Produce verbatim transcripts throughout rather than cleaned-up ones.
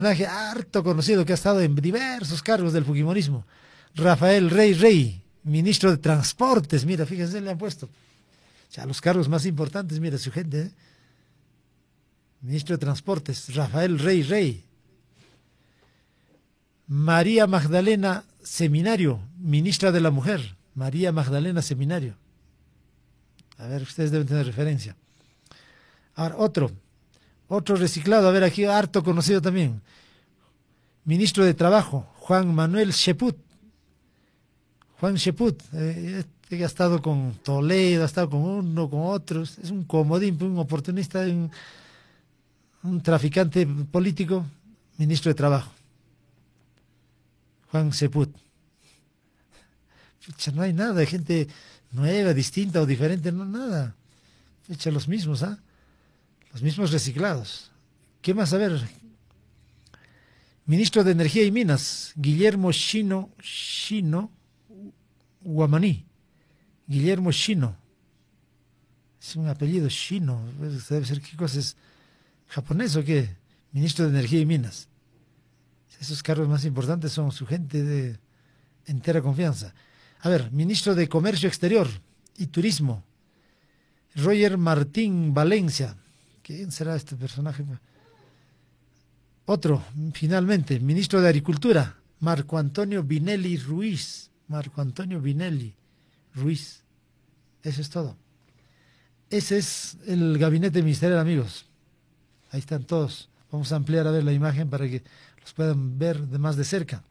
personaje harto conocido que ha estado en diversos cargos del fujimorismo. Rafael Rey Rey, ministro de Transportes, mira, fíjense, le han puesto. O sea, los cargos más importantes, mira su gente, ¿eh? Ministro de Transportes, Rafael Rey Rey. María Magdalena Seminario, ministra de la Mujer. María Magdalena Seminario. A ver, ustedes deben tener referencia. Ahora, otro. Otro reciclado, a ver, aquí harto conocido también. Ministro de Trabajo, Juan Manuel Sheput. Juan Sheput, eh, este ha estado con Toledo, ha estado con uno, con otros. Es un comodín, un oportunista, un, un traficante político, ministro de Trabajo. Juan Sheput. Fecha, no hay nada de gente nueva, distinta o diferente, no, nada. Fecha, los mismos, ¿ah? ¿eh? Los mismos reciclados. ¿Qué más? A ver. Ministro de Energía y Minas, Guillermo Shino, Shino Guamaní. Guillermo Shino. Es un apellido Shino. Debe ser, ¿qué cosa es? ¿Japonés o qué? Ministro de Energía y Minas. Esos cargos más importantes son su gente de entera confianza. A ver, ministro de Comercio Exterior y Turismo, Roger Martín Valencia. ¿Quién será este personaje? Otro, finalmente, ministro de Agricultura, Marco Antonio Vinelli Ruiz. Marco Antonio Vinelli Ruiz. Eso es todo. Ese es el gabinete ministerial, amigos. Ahí están todos. Vamos a ampliar a ver la imagen para que los puedan ver de más de cerca.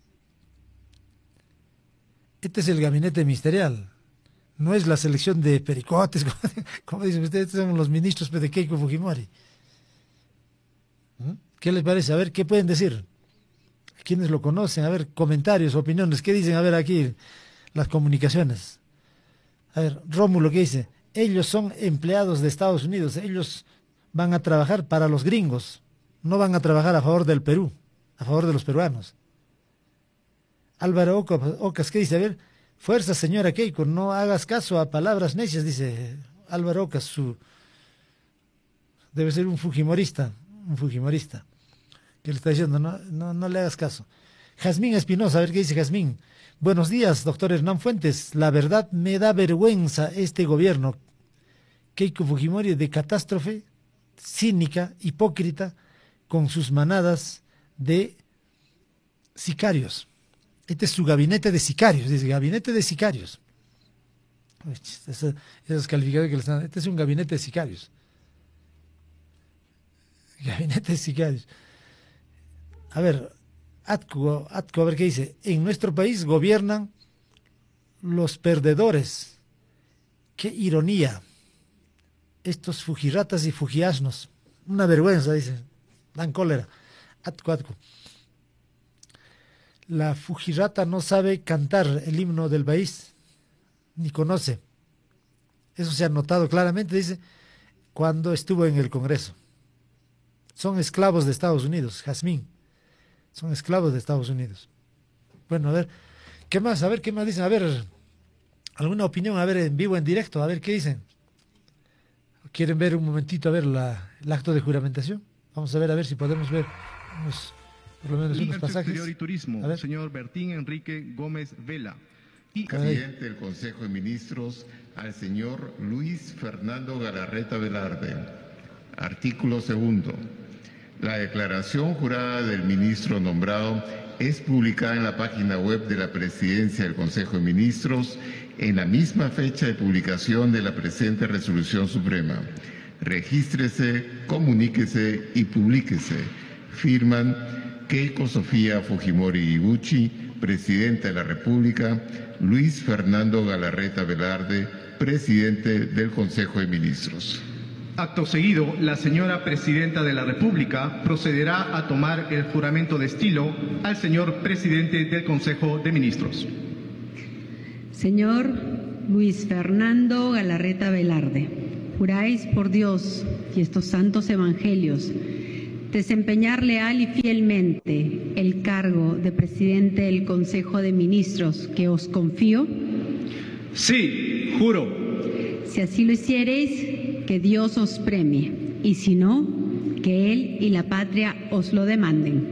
Este es el gabinete ministerial. No es la selección de pericotes, como, como dicen ustedes, estos son los ministros de Keiko Fujimori. ¿Qué les parece? A ver, ¿qué pueden decir? ¿Quiénes lo conocen? A ver, comentarios, opiniones. ¿Qué dicen? A ver, aquí las comunicaciones. A ver, Rómulo, ¿qué dice? Ellos son empleados de Estados Unidos. Ellos van a trabajar para los gringos. No van a trabajar a favor del Perú, a favor de los peruanos. Álvaro Ocas, ¿qué dice? A ver, fuerza, señora Keiko, no hagas caso a palabras necias, dice Álvaro Ocas. Su... Debe ser un fujimorista, un fujimorista. ¿Qué le está diciendo? No, no, no le hagas caso. Jazmín Espinosa, a ver qué dice Jazmín. Buenos días, doctor Hernán Fuentes. La verdad me da vergüenza este gobierno. Keiko Fujimori de catástrofe, cínica, hipócrita, con sus manadas de sicarios. Este es su gabinete de sicarios, dice, gabinete de sicarios. Esas, esas calificaciones que le están... Este es un gabinete de sicarios. Gabinete de sicarios. A ver, Atco, Atco, a ver qué dice. En nuestro país gobiernan los perdedores. Qué ironía. Estos fujiratas y fujiasnos. Una vergüenza, dice. Dan cólera. Atco, Atco. La fujirata no sabe cantar el himno del país, ni conoce. Eso se ha notado claramente, dice, cuando estuvo en el Congreso. Son esclavos de Estados Unidos, Jazmín. Son esclavos de Estados Unidos. Bueno, a ver, ¿qué más? A ver, ¿qué más dicen? A ver, alguna opinión, a ver, en vivo, en directo, a ver, ¿qué dicen? ¿Quieren ver un momentito, a ver, la, el acto de juramentación? Vamos a ver, a ver si podemos ver unos... por lo menos unos pasajes. Exterior y Turismo, señor Bertín Enrique Gómez Vela. Y presidente del Consejo de Ministros, al señor Luis Fernando Galarreta Velarde. Artículo segundo. La declaración jurada del ministro nombrado es publicada en la página web de la Presidencia del Consejo de Ministros en la misma fecha de publicación de la presente resolución suprema. Regístrese, comuníquese y publíquese. Firman Keiko Sofía Fujimori Iguchi, Presidenta de la República, Luis Fernando Galarreta Velarde, Presidente del Consejo de Ministros. Acto seguido, la señora Presidenta de la República procederá a tomar el juramento de estilo al señor Presidente del Consejo de Ministros. Señor Luis Fernando Galarreta Velarde, juráis por Dios y estos santos evangelios desempeñar leal y fielmente el cargo de Presidente del Consejo de Ministros que os confío. Sí, juro. Si así lo hiciereis, que Dios os premie, y si no, que él y la patria os lo demanden.